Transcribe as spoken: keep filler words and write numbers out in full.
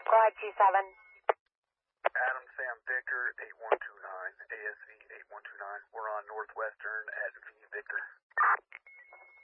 Clyde two seven. Adam Sam Victor, eight one two nine, A S V eight one two nine. We're on Northwestern at V Victor.